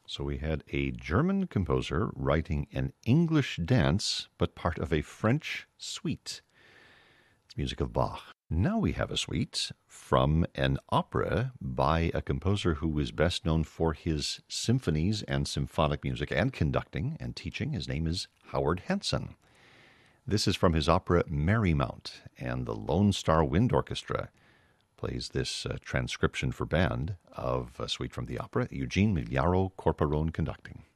So we had a German composer writing an English dance, but part of a French suite. It's music of Bach. Now we have a suite from an opera by a composer who is best known for his symphonies and symphonic music and conducting and teaching. His name is Howard Hanson. This is from his opera Merrymount, and the Lone Star Wind Orchestra plays this transcription for band of a suite from the opera, Eugene Migliaro Corporone conducting.